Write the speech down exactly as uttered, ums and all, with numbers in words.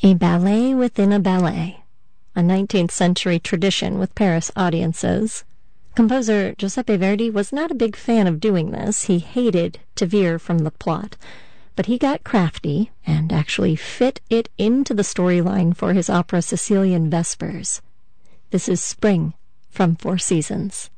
A ballet within a ballet, a nineteenth century tradition with Paris audiences. Composer Giuseppe Verdi was not a big fan of doing this. He hated to veer from the plot, but he got crafty and actually fit it into the storyline for his opera Sicilian Vespers. This is Spring from Four Seasons.